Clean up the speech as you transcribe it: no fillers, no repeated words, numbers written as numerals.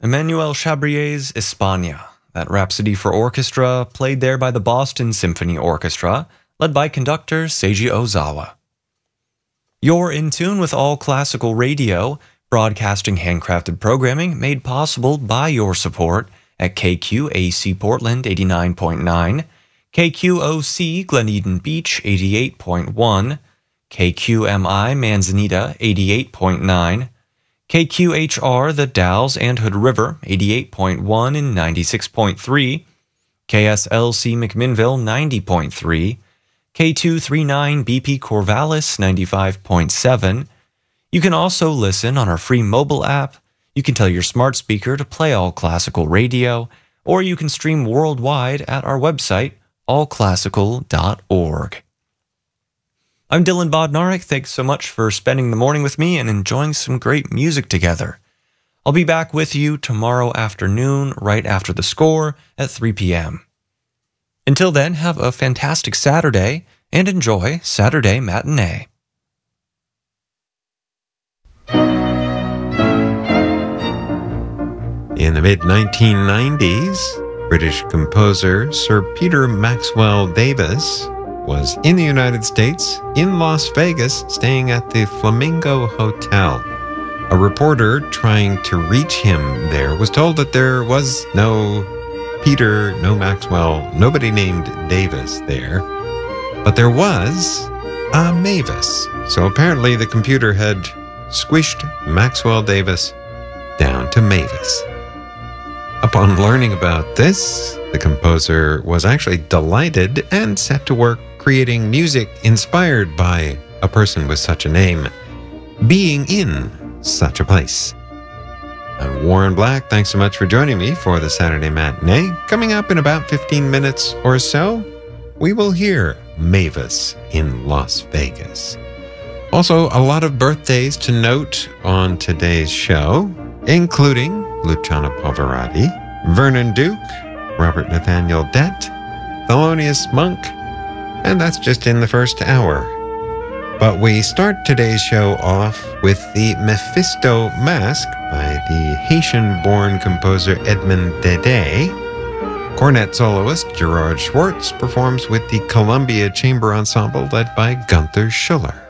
Emmanuel Chabrier's España, that rhapsody for orchestra played there by the Boston Symphony Orchestra, led by conductor Seiji Ozawa. You're in tune with All Classical Radio, broadcasting handcrafted programming made possible by your support at KQAC Portland 89.9, KQOC Glen Eden Beach 88.1, KQMI Manzanita 88.9, KQHR The Dalles and Hood River 88.1 and 96.3, KSLC McMinnville 90.3, K239 BP Corvallis 95.7. You can also listen on our free mobile app. You can tell your smart speaker to play All Classical Radio, or you can stream worldwide at our website, allclassical.org. I'm Dylan Bodnarek. Thanks so much for spending the morning with me and enjoying some great music together. I'll be back with you tomorrow afternoon, right after the score at 3 p.m. Until then, have a fantastic Saturday and enjoy Saturday Matinee. In the mid-1990s, British composer Sir Peter Maxwell Davies was in the United States, in Las Vegas, staying at the Flamingo Hotel. A reporter trying to reach him there was told that there was no Peter, no Maxwell, nobody named Davis there. But there was a Mavis. So apparently the computer had squished Maxwell Davis down to Mavis. Upon learning about this, the composer was actually delighted and set to work creating music inspired by a person with such a name, being in such a place. I'm Warren Black. Thanks so much for joining me for the Saturday Matinee. Coming up in about 15 minutes or so, we will hear Mavis in Las Vegas. Also, a lot of birthdays to note on today's show, including Luciano Pavarotti, Vernon Duke, Robert Nathaniel Dett, Thelonious Monk, and that's just in the first hour. But we start today's show off with the Mephisto Masque by the Haitian-born composer Edmond Dede. Cornet soloist Gerard Schwartz performs with the Columbia Chamber Ensemble led by Gunther Schuller.